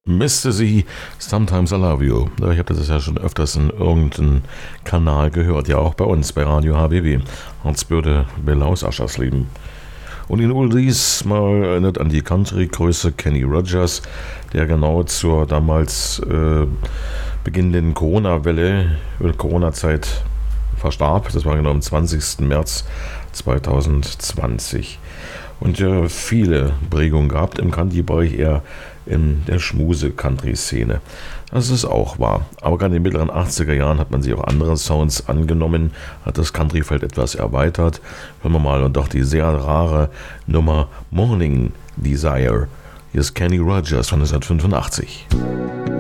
Mr. Z, Sometimes I Love You. Ich habe das ja schon öfters in irgendeinem Kanal gehört, ja auch bei uns, bei Radio HBW. Harzbürde Belaus Aschersleben. Und in Oldies mal erinnert an die Country-Größe Kenny Rogers, der genau zur damals beginnenden Corona-Welle, Corona-Zeit verstarb. Das war genau am 20. März 2020. Und ja, viele Prägungen gehabt im Country-Bereich, eher in der Schmuse-Country-Szene. Das ist auch wahr. Aber gerade in den mittleren 80er Jahren hat man sich auch andere Sounds angenommen, hat das Country-Feld etwas erweitert. Hören wir mal und doch die sehr rare Nummer Morning Desire. Hier ist Kenny Rogers von 1985.